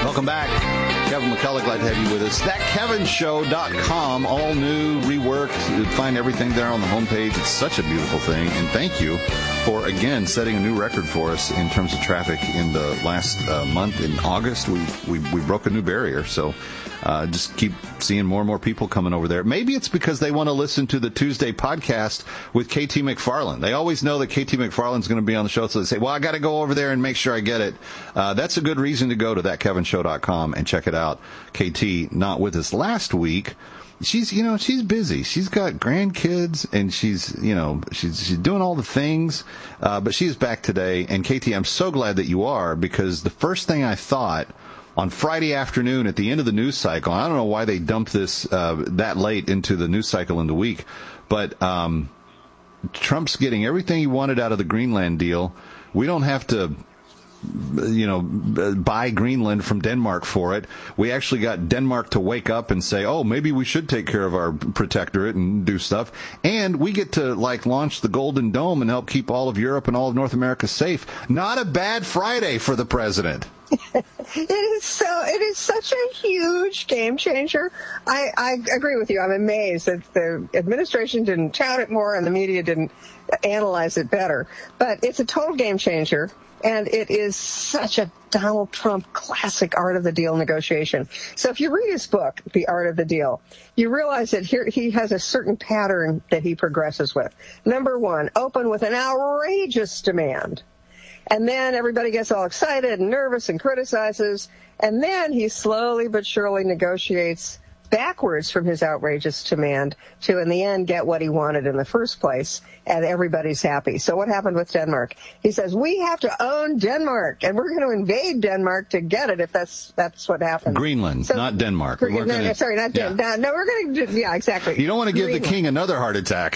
Welcome back. Kevin McCullough, glad to have you with us. ThatKevinShow.com, all new, reworked. You'll find everything there on the homepage. It's such a beautiful thing. And thank you for, again, setting a new record for us in terms of traffic in the last month. In August, we broke a new barrier. So just keep seeing more and more people coming over there. Maybe it's because they want to listen to the Tuesday podcast with KT McFarland. They always know that KT McFarland's going to be on the show, so they say, well, I got to go over there and make sure I get it. That's a good reason to go to ThatKevinShow.com and check it out. KT, not with us last week. She's busy. She's got grandkids and she's doing all the things. But she is back today. And KT, I'm so glad that you are, because the first thing I thought on Friday afternoon at the end of the news cycle, I don't know why they dumped this that late into the news cycle in the week, but Trump's getting everything he wanted out of the Greenland deal. We don't have to buy Greenland from Denmark for it. We actually got Denmark to wake up and say, oh, maybe we should take care of our protectorate and do stuff. And we get to launch the Golden Dome and help keep all of Europe and all of North America safe. Not a bad Friday for the president. It is such a huge game changer. I agree with you. I'm amazed that the administration didn't tout it more and the media didn't analyze it better. But it's a total game changer. And it is such a Donald Trump classic art of the deal negotiation. So if you read his book, The Art of the Deal, you realize that here he has a certain pattern that he progresses with. Number one, open with an outrageous demand. And then everybody gets all excited and nervous and criticizes. And then he slowly but surely negotiates backwards from his outrageous demand to, in the end, get what he wanted in the first place, and everybody's happy. So what happened with Denmark? He says, we have to own Denmark, and we're going to invade Denmark to get it if that's what happened. Greenland, so, not Denmark. Not Denmark. No, we're going to do, yeah, exactly. You don't want to give Greenland. The king another heart attack.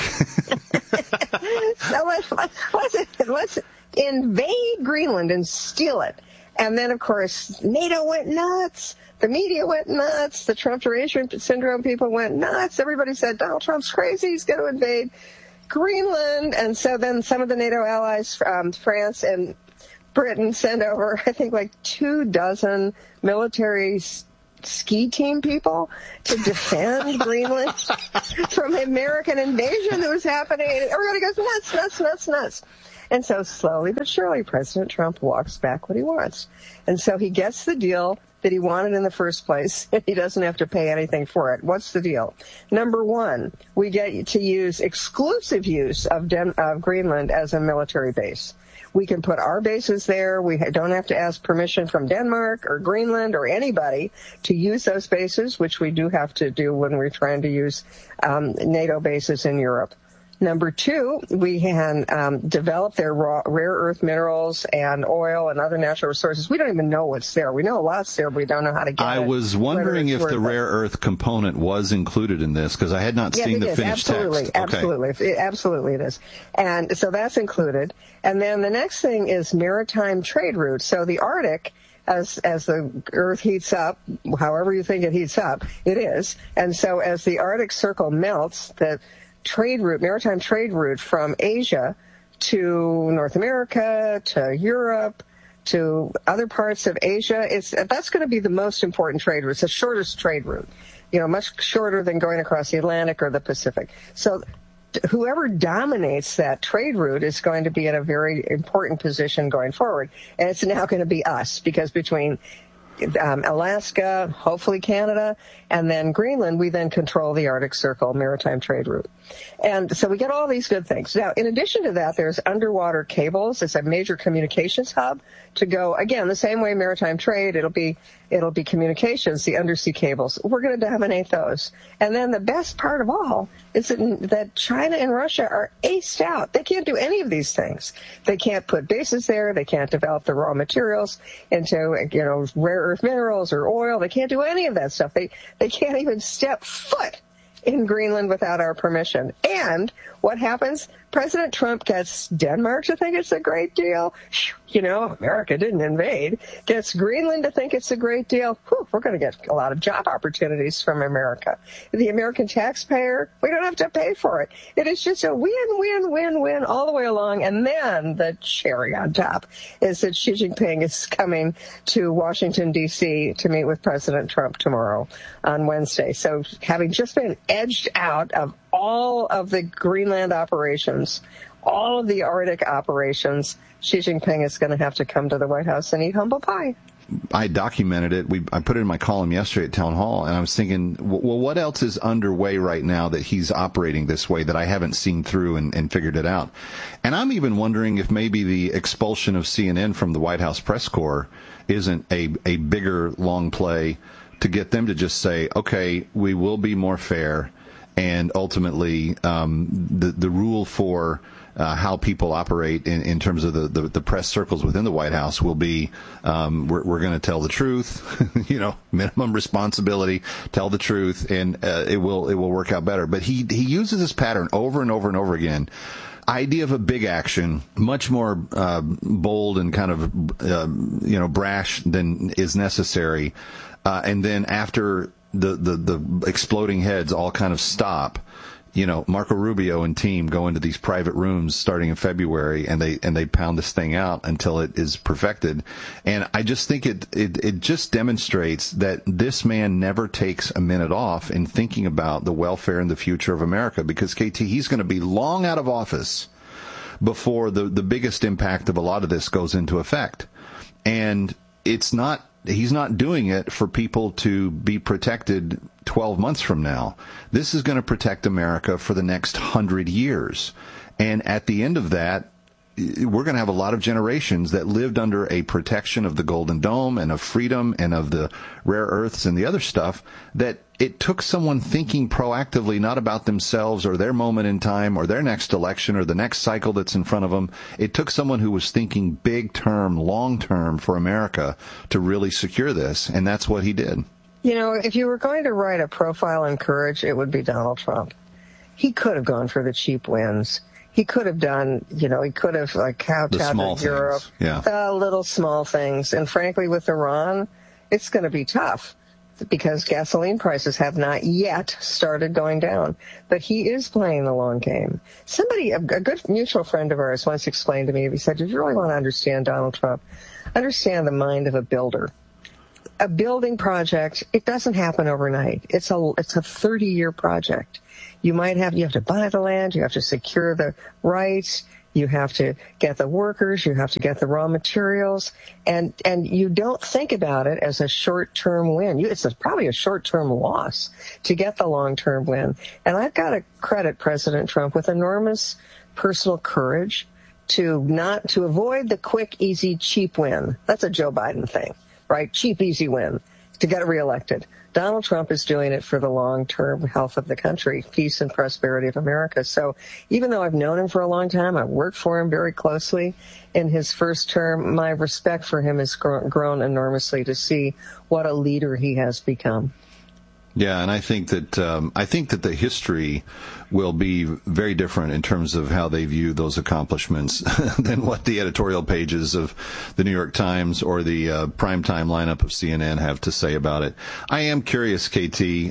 So let's invade Greenland and steal it. And then, of course, NATO went nuts. The media went nuts. The Trump duration syndrome people went nuts. Everybody said, Donald Trump's crazy. He's going to invade Greenland. And so then some of the NATO allies, France and Britain, sent over, I think, 24 military ski team people to defend Greenland from American invasion that was happening. Everybody goes nuts. And so slowly but surely, President Trump walks back what he wants. And so he gets the deal that he wanted in the first place, and he doesn't have to pay anything for it. What's the deal? Number one, we get to use exclusive use of Greenland as a military base. We can put our bases there. We don't have to ask permission from Denmark or Greenland or anybody to use those bases, which we do have to do when we're trying to use NATO bases in Europe. Number two, we can develop their rare earth minerals and oil and other natural resources. We don't even know what's there. We know a lot's there, but we don't know how to get it. I was wondering if the rare earth component was included in this, because I had not seen the finished text. Absolutely it is. And so that's included. And then the next thing is maritime trade routes. So the Arctic, as the Earth heats up, however you think it heats up, it is. And so as the Arctic Circle melts, the maritime trade route from Asia to North America, to Europe, to other parts of Asia, that's going to be the most important trade route. It's the shortest trade route, much shorter than going across the Atlantic or the Pacific. So whoever dominates that trade route is going to be in a very important position going forward. And it's now going to be us, because between Alaska, hopefully Canada, and then Greenland, we then control the Arctic Circle maritime trade route. And so we get all these good things. Now, in addition to that, there's underwater cables. It's a major communications hub to go, again, the same way maritime trade, it'll be communications, the undersea cables. We're going to dominate those. And then the best part of all is that China and Russia are aced out. They can't do any of these things. They can't put bases there. They can't develop the raw materials into, rare earth minerals or oil. They can't do any of that stuff. They can't even step foot in Greenland without our permission. And what happens? President Trump gets Denmark to think it's a great deal. You know, America didn't invade. Gets Greenland to think it's a great deal. Whew, we're going to get a lot of job opportunities from America. The American taxpayer, we don't have to pay for it. It is just a win, win, win, win all the way along. And then the cherry on top is that Xi Jinping is coming to Washington, D.C. to meet with President Trump tomorrow on Wednesday. So having just been edged out of all of the Greenland operations, all of the Arctic operations, Xi Jinping is going to have to come to the White House and eat humble pie. I documented it. I put it in my column yesterday at Town Hall, and I was thinking, well, what else is underway right now that he's operating this way that I haven't seen through and figured it out? And I'm even wondering if maybe the expulsion of CNN from the White House press corps isn't a bigger, long play to get them to just say, okay, we will be more fair, and ultimately the rule for how people operate in terms of the press circles within the White House will be we're going to tell the truth, minimum responsibility, tell the truth, and it will work out better. But he uses this pattern over and over and over again. Idea of a big action, much more bold and kind of brash than is necessary, and then after the exploding heads all kind of stop, Marco Rubio and team go into these private rooms starting in February, and they pound this thing out until it is perfected. And I just think it just demonstrates that this man never takes a minute off in thinking about the welfare and the future of America, because KT, he's going to be long out of office before the biggest impact of a lot of this goes into effect. And he's not doing it for people to be protected 12 months from now. This is going to protect America for the next 100 years. And at the end of that, we're going to have a lot of generations that lived under a protection of the Golden Dome and of freedom and of the rare earths and the other stuff, that it took someone thinking proactively, not about themselves or their moment in time or their next election or the next cycle that's in front of them. It took someone who was thinking big term, long term for America to really secure this. And that's what he did. If you were going to write a profile in courage, it would be Donald Trump. He could have gone for the cheap wins. He could have done, he could have kowtowed to Europe, the little small things. And frankly, with Iran, it's going to be tough because gasoline prices have not yet started going down. But he is playing the long game. Somebody, a good mutual friend of ours once explained to me, he said, if you really want to understand Donald Trump, understand the mind of a builder. A building project, it doesn't happen overnight. It's a 30-year project. You have to buy the land, you have to secure the rights, you have to get the workers, you have to get the raw materials, and you don't think about it as a short-term win. It's probably a short-term loss to get the long-term win. And I've got to credit President Trump with enormous personal courage to avoid the quick, easy, cheap win. That's a Joe Biden thing, right? Cheap, easy win to get reelected. Donald Trump is doing it for the long-term health of the country, peace and prosperity of America. So even though I've known him for a long time, I've worked for him very closely in his first term, my respect for him has grown enormously to see what a leader he has become. Yeah, and I think that the history will be very different in terms of how they view those accomplishments than what the editorial pages of the New York Times or the primetime lineup of CNN have to say about it. I am curious, KT.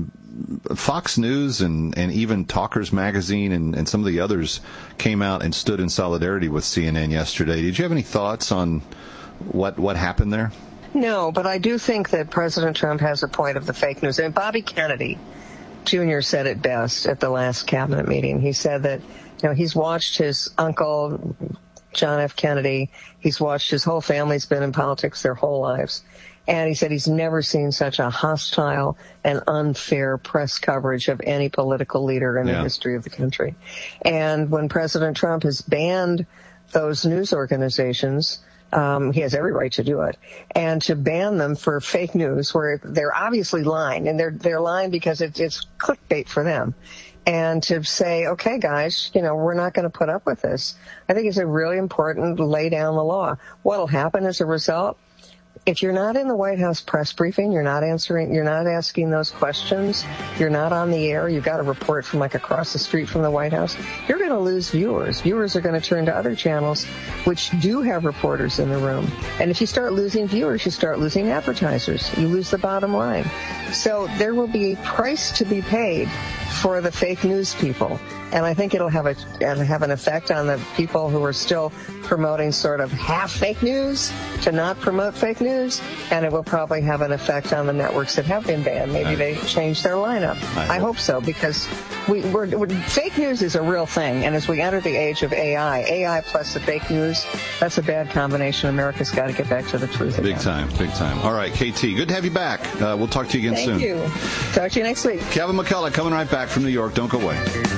Fox News and even Talkers Magazine and some of the others came out and stood in solidarity with CNN yesterday. Did you have any thoughts on what happened there? No, but I do think that President Trump has a point of the fake news. And Bobby Kennedy Jr. said it best at the last cabinet meeting. He said that, he's watched his uncle, John F. Kennedy. He's watched his whole family's been in politics their whole lives. And he said he's never seen such a hostile and unfair press coverage of any political leader in the history of the country. And when President Trump has banned those news organizations, he has every right to do it, and to ban them for fake news where they're obviously lying, and they're lying because it's clickbait for them. And to say, okay, guys, we're not going to put up with this. I think it's a really important lay down the law. What'll happen as a result? if you're not in the White House press briefing, you're not asking those questions, you're not on the air, you've got a report from like across the street from the White House, you're going to lose viewers. Viewers are going to turn to other channels which do have reporters in the room. And if you start losing viewers, you start losing advertisers. You lose the bottom line. So there will be a price to be paid for the fake news people. And I think it'll have an effect on the people who are still promoting sort of half fake news to not promote fake news. And it will probably have an effect on the networks that have been banned. Maybe they change their lineup. I hope so, because fake news is a real thing. And as we enter the age of AI plus the fake news, that's a bad combination. America's got to get back to the truth again. Big time. All right, KT, good to have you back. We'll talk to you again soon. Thank you. Talk to you next week. Kevin McCullough coming right back from New York. Don't go away.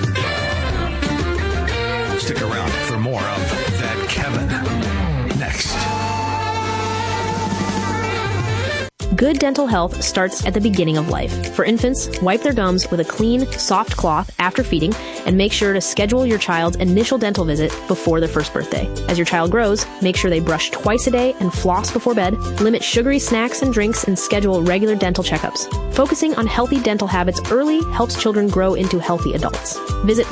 Stick around for more of That Kevin next. Good dental health starts at the beginning of life. For infants, wipe their gums with a clean, soft cloth after feeding, and make sure to schedule your child's initial dental visit before their first birthday. As your child grows, make sure they brush twice a day and floss before bed, limit sugary snacks and drinks, and schedule regular dental checkups. Focusing on healthy dental habits early helps children grow into healthy adults. Visit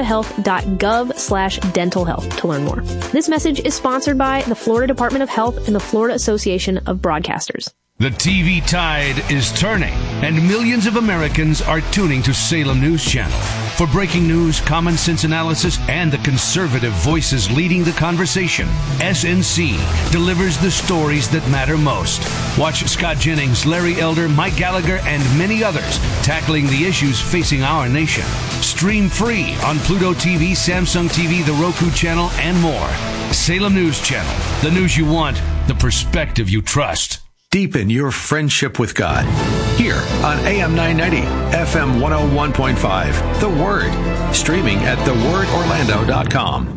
floridahealth.gov/dental health to learn more. This message is sponsored by the Florida Department of Health and the Florida Association of Broadcasters. The TV tide is turning, and millions of Americans are tuning to Salem News Channel. For breaking news, common sense analysis, and the conservative voices leading the conversation, SNC delivers the stories that matter most. Watch Scott Jennings, Larry Elder, Mike Gallagher, and many others tackling the issues facing our nation. Stream free on Pluto TV, Samsung TV, the Roku channel, and more. Salem News Channel, the news you want, the perspective you trust. Deepen your friendship with God here on AM 990, FM 101.5. The Word, streaming at thewordorlando.com.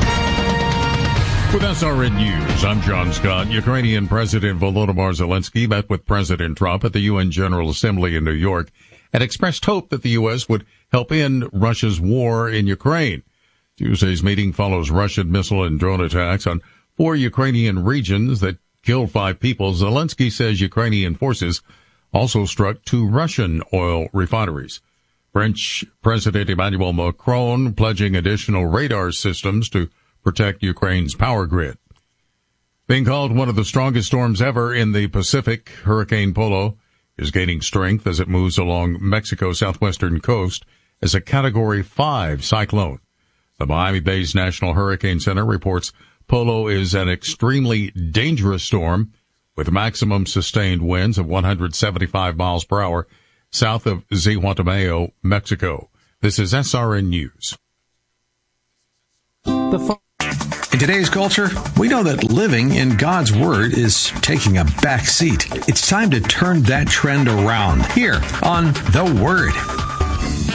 With SRN News, I'm John Scott. Ukrainian President Volodymyr Zelensky met with President Trump at the UN General Assembly in New York and expressed hope that the U.S. would help end Russia's war in Ukraine. Tuesday's meeting follows Russian missile and drone attacks on 4 Ukrainian regions that killed 5 people. Zelensky says Ukrainian forces also struck 2 Russian oil refineries. French President Emmanuel Macron pledging additional radar systems to protect Ukraine's power grid. Being called one of the strongest storms ever in the Pacific, Hurricane Polo is gaining strength as it moves along Mexico's southwestern coast as a Category 5 cyclone. The Miami-based National Hurricane Center reports Polo is an extremely dangerous storm with maximum sustained winds of 175 miles per hour south of Zihuatanejo, Mexico. This is SRN News. In today's culture, we know that living in God's Word is taking a back seat. It's time to turn that trend around here on The Word.